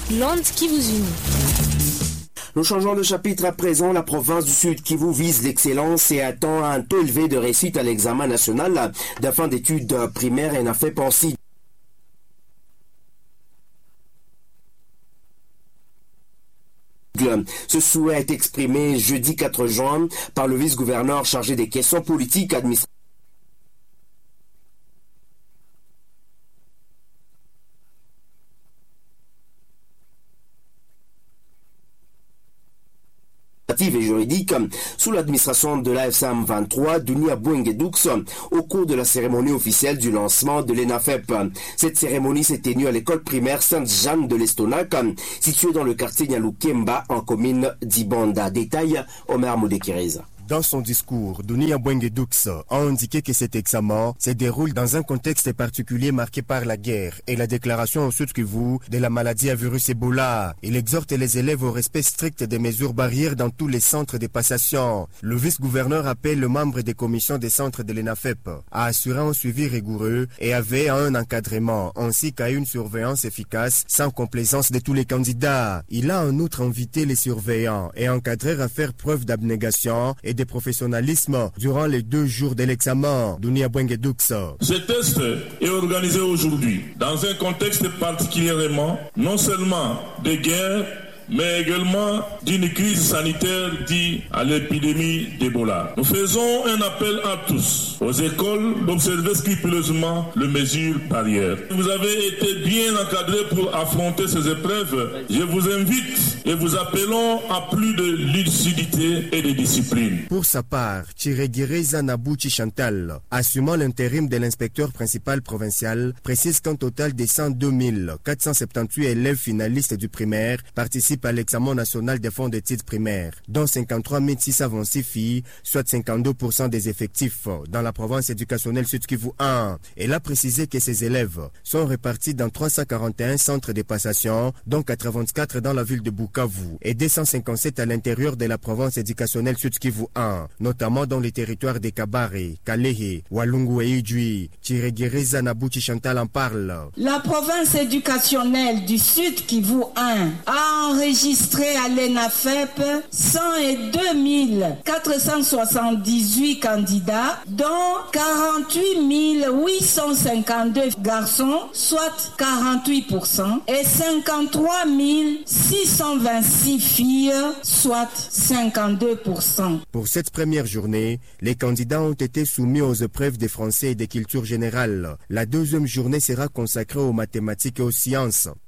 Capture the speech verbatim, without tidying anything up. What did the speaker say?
Land qui vous unit. Nous changeons de chapitre à présent. La province du Sud Kivu vise l'excellence et attend un taux élevé de réussite à l'examen national de fin d'études primaires et n'a fait penser. Ce souhait est exprimé jeudi quatre juin par le vice-gouverneur chargé des questions politiques administratives. et juridique sous l'administration de l'A F C M vingt-trois, Dunia Bouengedoux, au cours de la cérémonie officielle du lancement de l'ENAFEP. Cette cérémonie s'est tenue à l'école primaire Sainte-Jeanne de l'Estonac, située dans le quartier Nyalukemba, en commune d'Ibanda. Détail, Omer Moudekireza. Dans son discours, Dunia Bouengedoux a indiqué que cet examen se déroule dans un contexte particulier marqué par la guerre et la déclaration au Sud Kivu de la maladie à virus Ebola. Il exhorte les élèves au respect strict des mesures barrières dans tous les centres de passation. Le vice-gouverneur appelle le membre des commissions des centres de l'ENAFEP à assurer un suivi rigoureux et à veiller à un encadrement ainsi qu'à une surveillance efficace sans complaisance de tous les candidats. Il a en outre invité les surveillants et encadreurs à faire preuve d'abnégation et de professionnalisme durant les deux jours de l'examen. Dunia Bouengedoux. Ce test est organisé aujourd'hui dans un contexte particulièrement non seulement de guerre, mais également d'une crise sanitaire due à l'épidémie d'Ebola. Nous faisons un appel à tous, aux écoles, d'observer scrupuleusement les mesures barrières. Vous avez été bien encadrés pour affronter ces épreuves. Je vous invite et vous appelons à plus de lucidité et de discipline. Pour sa part, Chiregireza Nabouchi Chantal, assumant l'intérim de l'inspecteur principal provincial, précise qu'un total de cent deux mille quatre cent soixante-dix-huit élèves finalistes du primaire participent à l'examen national des fonds d'études primaires, dont cinquante-trois mille six cent vingt-six filles, soit cinquante-deux pour cent des effectifs dans la province éducationnelle Sud Kivu un. Elle a précisé que ces élèves sont répartis dans trois cent quarante et un centres de passation, dont quatre-vingt-quatre dans la ville de Bukavu et deux cent cinquante-sept à l'intérieur de la province éducationnelle Sud Kivu un, notamment dans les territoires de Kabare, Kalehe, Walungu et Idjui. Chiregireza Nabouchi Chantal en parle. La province éducationnelle du Sud Kivu un a enregistré à l'ENAFEP cent deux mille quatre cent soixante-dix-huit candidats, dont quarante-huit mille huit cent cinquante-deux garçons, soit quarante-huit pour cent, et cinquante-trois mille six cent vingt-six filles, soit cinquante-deux pour cent. Pour cette première journée, les candidats ont été soumis aux épreuves de français et de culture générale. La deuxième journée sera consacrée aux mathématiques et aux sciences.